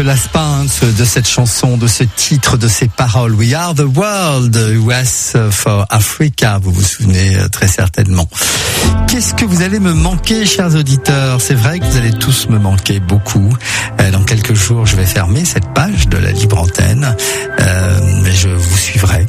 lasse pas de cette chanson, de ce titre, de ces paroles. We are the world, US for Africa. Vous vous souvenez très certainement. Qu'est-ce que vous allez me manquer, chers auditeurs? C'est vrai que vous allez tous me manquer beaucoup. Dans quelques jours, je vais fermer cette page de la Libre Antenne. Mais je vous suivrai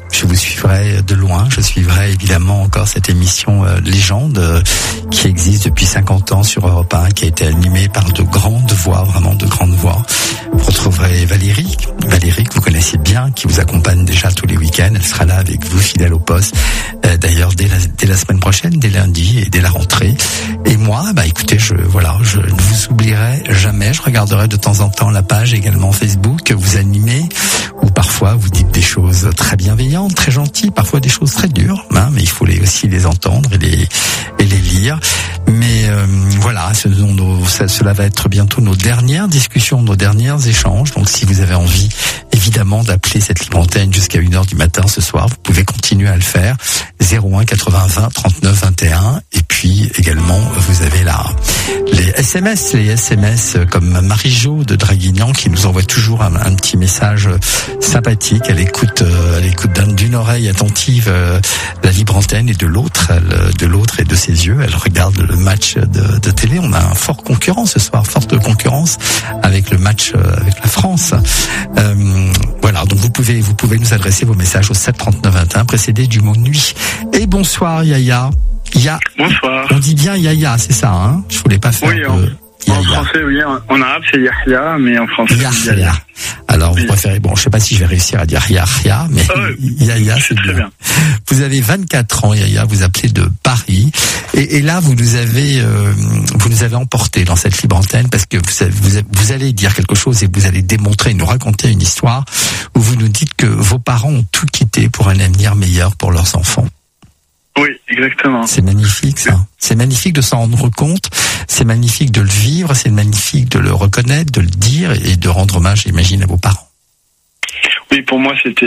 de loin. Je suivrai évidemment encore cette émission légende qui existe depuis 50 ans sur Europe 1, qui a été animée par de grandes voix, vraiment de grandes voix. Vous retrouverez Valérie que vous connaissez bien, qui vous accompagne déjà tous les week-ends. Elle sera là avec vous, fidèle au poste. D'ailleurs, dès la semaine prochaine, dès lundi et dès la rentrée. Et moi, écoutez, je ne vous oublierai jamais. Je regarderai de temps en temps la page également Facebook que vous animez, où parfois vous dites des choses très bienveillantes, très gentilles, parfois des choses très dures, mais il faut aussi les entendre et les lire. Mais voilà, cela va être bientôt nos dernières discussions, nos derniers échanges. Donc si vous avez envie, évidemment, d'appeler cette libre antenne jusqu'à 1h du matin ce soir, vous pouvez continuer à le faire. 01 80 20 39 21. Et puis également, vous avez les SMS comme Marie-Jo de Draguignan qui nous envoie toujours un petit message sympathique. Elle écoute d'une oreille attentive la libre antenne et de l'autre et de ses yeux, elle regarde le match de télé. On a un fort concurrent ce soir, forte concurrence avec le match avec la France. Voilà, donc vous pouvez nous adresser vos messages au 7 39 21 précédé du mot nuit. Et bonsoir Yaya. Bonsoir. On dit bien Yaya, c'est ça, hein? Je voulais pas faire en français, oui. En arabe, c'est Yahya, mais en français, c'est Yaya. Alors, vous préférez, je sais pas si je vais réussir à dire Yahya, mais Yaya, c'est bien. Vous avez 24 ans, Yaya, vous appelez de Paris. Et là, vous nous avez emporté dans cette libre antenne parce que vous allez dire quelque chose et vous allez démontrer, nous raconter une histoire où vous nous dites que vos parents ont tout quitté pour un avenir meilleur pour leurs enfants. Oui, exactement. C'est magnifique, ça. C'est magnifique de s'en rendre compte. C'est magnifique de le vivre. C'est magnifique de le reconnaître, de le dire et de rendre hommage, j'imagine, à vos parents. Oui, pour moi, c'était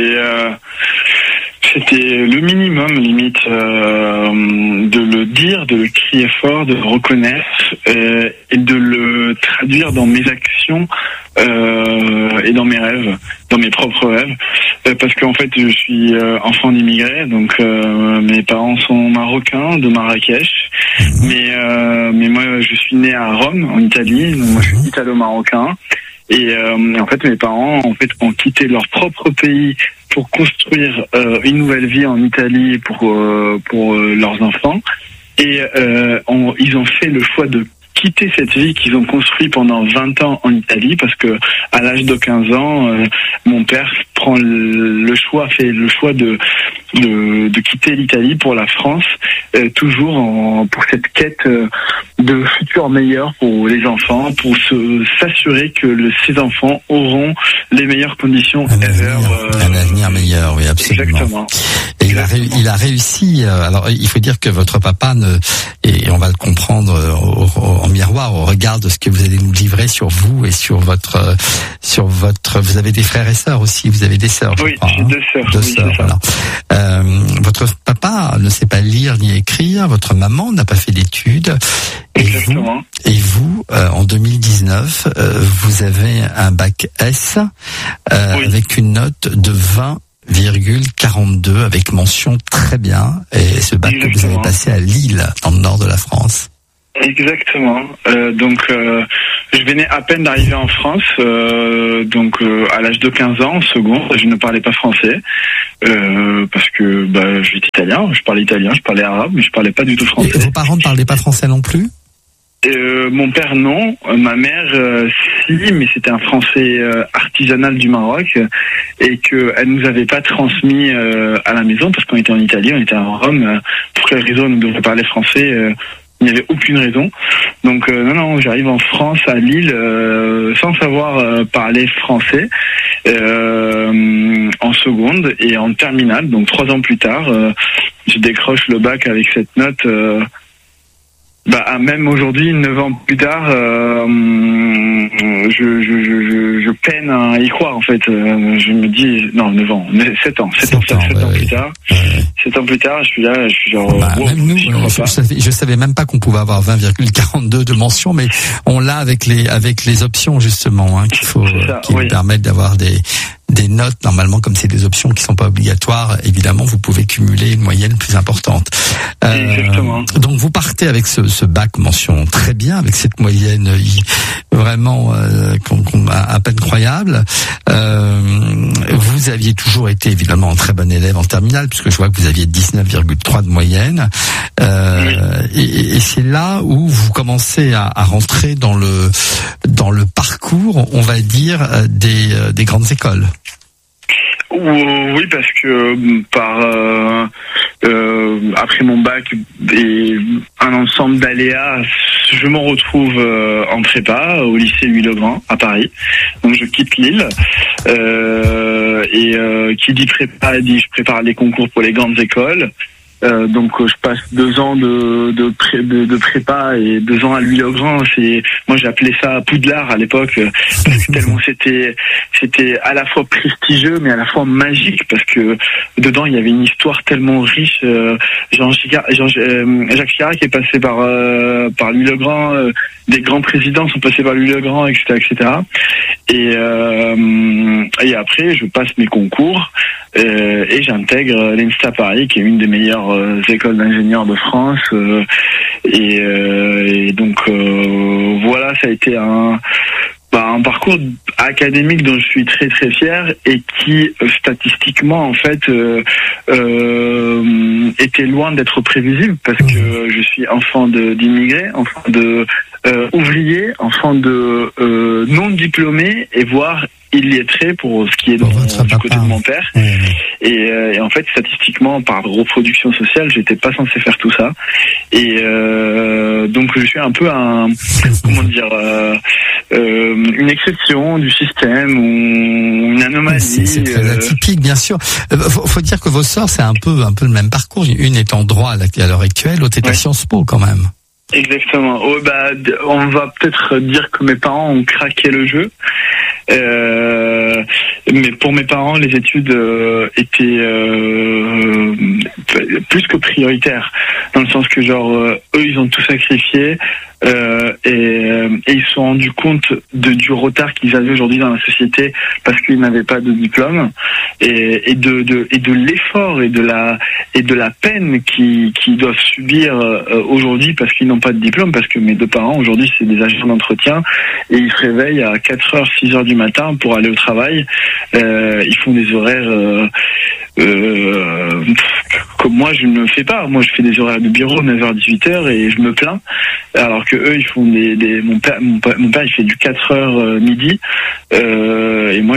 le minimum, limite, de le dire, de le crier fort, de le reconnaître et de le traduire dans mes actions et dans mes rêves, dans mes propres rêves. Parce qu'en fait, je suis enfant d'immigrés, donc mes parents sont marocains, de Marrakech. Mais moi, je suis né à Rome, en Italie, donc moi je suis italo-marocain. Et en fait, mes parents ont quitté leur propre pays pour construire une nouvelle vie en Italie pour leurs enfants. Et ils ont fait le choix de quitter cette vie qu'ils ont construite pendant 20 ans en Italie parce que à l'âge de 15 ans, mon père fait le choix de quitter l'Italie pour la France, toujours pour cette quête de futur meilleur pour les enfants, pour s'assurer que ces enfants auront les meilleures conditions un avenir meilleur, oui, absolument. Exactement. Et il a réussi. Alors, il faut dire que votre papa et on va le comprendre en miroir au regard de ce que vous allez nous livrer sur vous et sur votre. Vous avez des frères et sœurs aussi. Vous avez des sœurs. Oui, je crois, j'ai deux sœurs. Deux sœurs, voilà. Votre papa ne sait pas lire ni écrire. Votre maman n'a pas fait d'études. Exactement. Et vous, en 2019, vous avez un bac S avec une note de 20,42 avec mention très bien. Et ce bac que vous avez passé à Lille, dans le nord de la France. Exactement. Donc, je venais à peine d'arriver en France. Donc, à l'âge de 15 ans, en seconde, je ne parlais pas français parce que je suis italien. Je parlais italien, je parlais arabe, mais je parlais pas du tout français. Et vos parents ne parlaient pas français non plus? Mon père non, ma mère si, mais c'était un français artisanal du Maroc et que elle nous avait pas transmis à la maison parce qu'on était en Italie, on était à Rome. Pour quelle raison on devrait parler français? Il n'y avait aucune raison. Donc non, j'arrive en France, à Lille, sans savoir parler français, en seconde et en terminale. Donc 3 ans plus tard, je décroche le bac avec cette note. Même aujourd'hui, 9 ans plus tard, je peine à y croire, en fait. Je me dis, non, 9 ans, 7 ans plus tard. 7 ans plus tard, je suis là, je suis genre, même nous, je savais même pas qu'on pouvait avoir 20,42 de mention, mais on l'a avec les options, justement, hein, qui nous permettent d'avoir des notes. Normalement, comme c'est des options qui sont pas obligatoires, évidemment, vous pouvez cumuler une moyenne plus importante. Exactement. Donc, vous partez avec ce bac mention très bien, avec cette moyenne vraiment à peine croyable. Vous aviez toujours été évidemment un très bon élève en terminale, puisque je vois que vous aviez 19,3 de moyenne. Et c'est là où vous commencez à rentrer dans le parcours, on va dire, des grandes écoles. Oui, parce que après mon bac et un ensemble d'aléas, je m'en retrouve en prépa au lycée Louis-le-Grand à Paris. Donc je quitte Lille et qui dit prépa dit je prépare les concours pour les grandes écoles. Donc je passe 2 ans de prépa et 2 ans à Louis-le-Grand. Moi j'appelais ça Poudlard à l'époque, parce que tellement c'était à la fois prestigieux mais à la fois magique, parce que dedans il y avait une histoire tellement riche. Jacques Chirac est passé par Louis-le-Grand, des grands présidents sont passés par Louis-le-Grand, etc. Et après je passe mes concours et j'intègre l'ENSTA Paris, qui est une des meilleures écoles d'ingénieurs de France, et donc voilà, ça a été un parcours académique dont je suis très très fier et qui statistiquement en fait était loin d'être prévisible, parce que je suis enfant d'immigrés, enfant de ouvriers, enfant de non diplômés et voire illettré pour ce qui est du côté de mon père. Et en fait, statistiquement, par reproduction sociale, j'étais pas censé faire tout ça. Et donc, je suis un peu une exception du système ou une anomalie. C'est très atypique, bien sûr. Faut dire que vos sœurs, c'est un peu le même parcours. Une est en droit à l'heure actuelle, l'autre est à Sciences Po, quand même. Exactement. On va peut-être dire que mes parents ont craqué le jeu. Mais pour mes parents, les études étaient plus que prioritaires, dans le sens que eux, ils ont tout sacrifié et ils se sont rendus compte du retard qu'ils avaient aujourd'hui dans la société, parce qu'ils n'avaient pas de diplôme, et de l'effort et de la peine qu'ils doivent subir aujourd'hui parce qu'ils n'ont pas de diplôme. Parce que mes 2 parents aujourd'hui, c'est des agents d'entretien et ils se réveillent à 4h, 6h du matin pour aller au travail. Ils font des horaires comme moi je ne fais pas. Moi je fais des horaires de bureau 9h 18h et je me plains, alors que eux ils font mon père il fait du 4h midi et moi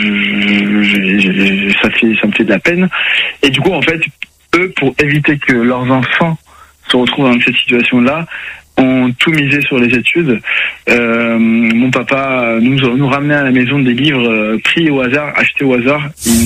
ça me fait de la peine. Et du coup en fait eux, pour éviter que leurs enfants se retrouvent dans cette situation là, ont tout misé sur les études. Mon papa nous ramenait à la maison des livres pris au hasard, achetés au hasard. Il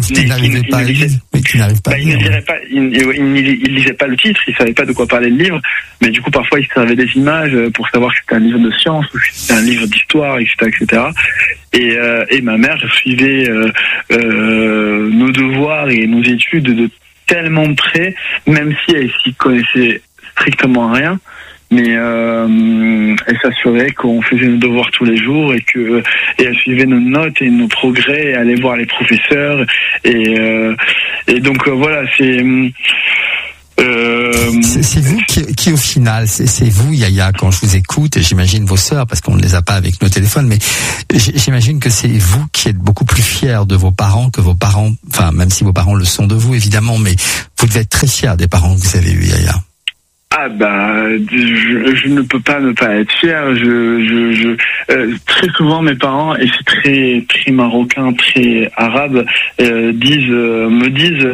ne lisait pas le titre, il savait pas de quoi parlait le livre, mais du coup parfois il servait des images pour savoir que c'était un livre de science ou que c'était un livre d'histoire, etc. Et ma mère suivait nos devoirs et nos études de tellement près, même si elle s'y connaissait strictement rien. Mais elle s'assurait qu'on faisait nos devoirs tous les jours et elle suivait nos notes et nos progrès et allait voir les professeurs et donc voilà, c'est vous qui au final, c'est vous, Yaya, quand je vous écoute, et j'imagine vos sœurs, parce qu'on ne les a pas avec nos téléphones, mais j'imagine que c'est vous qui êtes beaucoup plus fiers de vos parents que vos parents, enfin même si vos parents le sont de vous évidemment, mais vous devez être très fiers des parents que vous avez eus, Yaya. Je ne peux pas ne pas être fier. Très souvent mes parents, et c'est très très marocain, très arabe, me disent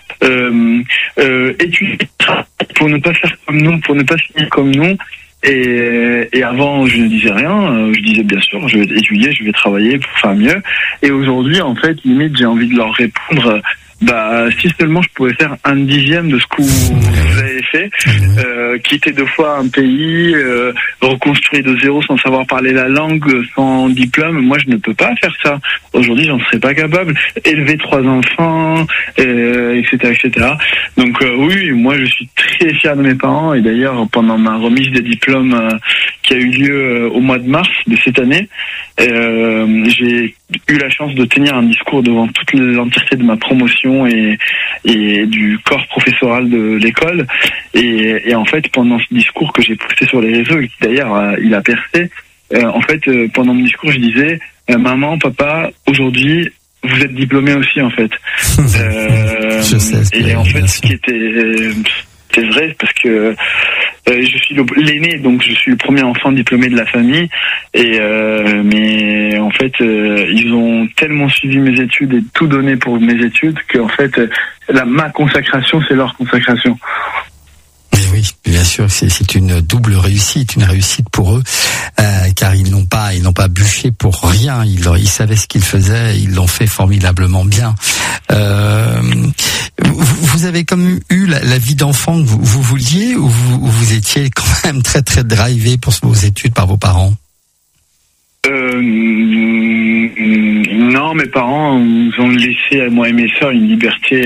étudier pour ne pas faire comme nous, pour ne pas finir comme nous. Et avant, je ne disais rien. Je disais bien sûr, je vais étudier, je vais travailler pour faire mieux. Et aujourd'hui, en fait, limite, j'ai envie de leur répondre. Si seulement je pouvais faire 1/10 de ce que vous avez fait, quitter 2 fois un pays, reconstruire de zéro sans savoir parler la langue, sans diplôme. Moi, je ne peux pas faire ça. Aujourd'hui, j'en serais pas capable. Élever 3 enfants, etc., etc. Donc oui, moi, je suis très fier de mes parents. Et d'ailleurs, pendant ma remise des diplômes qui a eu lieu au mois de mars de cette année, j'ai eu la chance de tenir un discours devant toute l'entièreté de ma promotion et du corps professoral de l'école. Et en fait, pendant ce discours que j'ai posté sur les réseaux, et qui d'ailleurs il a percé, en fait, pendant mon discours, je disais maman, papa, aujourd'hui, vous êtes diplômés aussi, en fait. Je sais, et en fait, ce qui était c'est vrai, parce que je suis l'aîné, donc je suis le premier enfant diplômé de la famille. Et mais en fait, ils ont tellement suivi mes études et tout donné pour mes études qu'en fait, ma consacration, c'est leur consacration. Mais oui, bien sûr, c'est une double réussite, une réussite pour eux, car ils n'ont pas bûché pour rien. Ils savaient ce qu'ils faisaient, ils l'ont fait formidablement bien. Vous avez comme eu la vie d'enfant que vous vouliez, ou vous étiez quand même très très drivé pour vos études par vos parents? Non, mes parents nous ont laissé à moi et mes sœurs une liberté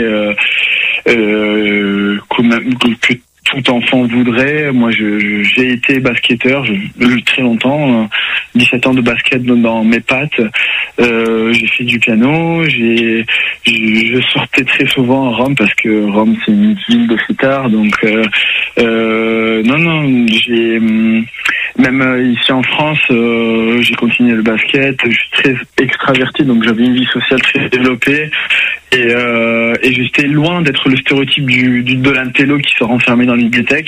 que tout enfant voudrait. Moi, j'ai été basketteur très longtemps, 17 ans de basket dans mes pattes. J'ai fait du piano. Je sortais très souvent à Rome parce que Rome c'est une ville de fêtards. Donc non, j'ai même ici en France, j'ai continué le basket. Je suis très extraverti, donc j'avais une vie sociale très développée. Et j'étais loin d'être le stéréotype de l'intello qui se renfermait dans la bibliothèque.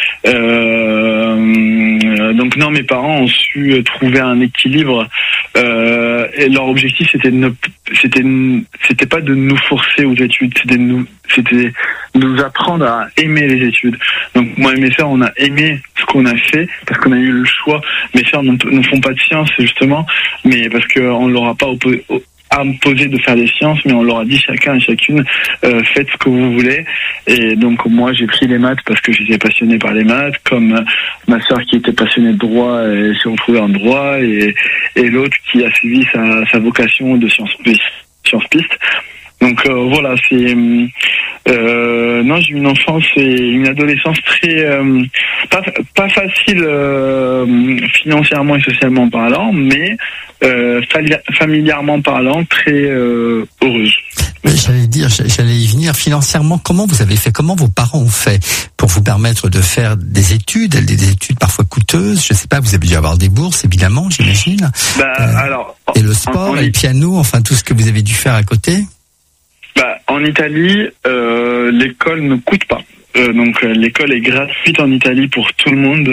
Donc non, mes parents ont su trouver un équilibre. Et leur objectif, c'était pas de nous forcer aux études, c'était nous apprendre à aimer les études. Donc moi et mes sœurs, on a aimé ce qu'on a fait parce qu'on a eu le choix. Mes sœurs ne font pas de sciences justement, mais parce qu'on leur a pas imposé de faire des sciences, mais on leur a dit chacun et chacune faites ce que vous voulez. Et donc moi j'ai pris les maths parce que j'étais passionné par les maths, comme ma sœur qui était passionnée de droit et s'est retrouvée en droit, et l'autre qui a suivi sa vocation de sciences pistes. Donc voilà, c'est non, j'ai eu une enfance et une adolescence très pas facile financièrement et socialement parlant, mais familièrement parlant très heureuse. J'allais y venir. Financièrement, comment vous avez fait? Comment vos parents ont fait pour vous permettre de faire des études parfois coûteuses? Je sais pas, vous avez dû avoir des bourses, évidemment, j'imagine. Alors, et le sport, et le piano, enfin tout ce que vous avez dû faire à côté. En Italie, l'école ne coûte pas. Donc l'école est gratuite en Italie pour tout le monde.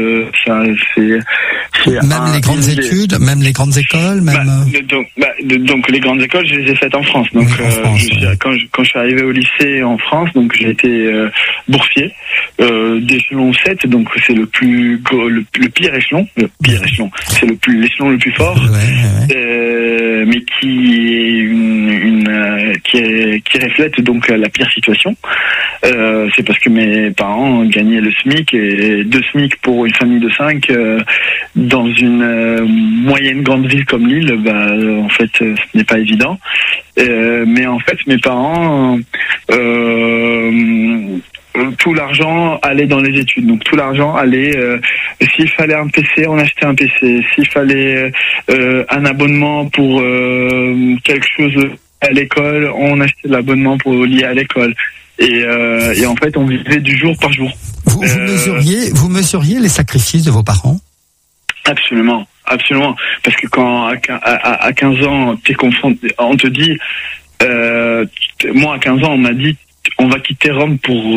Même les grandes études, même les grandes écoles, même. Donc les grandes écoles, je les ai faites en France. Donc quand je suis arrivé au lycée en France, donc j'ai été boursier d'échelon 7. Donc c'est le pire échelon. Le pire échelon. C'est l'échelon le plus fort. Ouais. Mais qui reflète donc la pire situation. C'est parce que mes parents gagnaient le SMIC, et 2 SMIC pour une famille de 5 dans une moyenne grande ville comme Lille, en fait ce n'est pas évident. Mais en fait mes parents tout l'argent allait dans les études. Donc tout l'argent allait, s'il fallait un PC, on achetait un PC. S'il fallait un abonnement pour quelque chose à l'école, on achetait l'abonnement pour lier à l'école. Et en fait, on vivait du jour par jour. Vous mesuriez les sacrifices de vos parents? Absolument. Parce que quand à 15 ans, on te dit, moi à 15 ans, on m'a dit, on va quitter Rome pour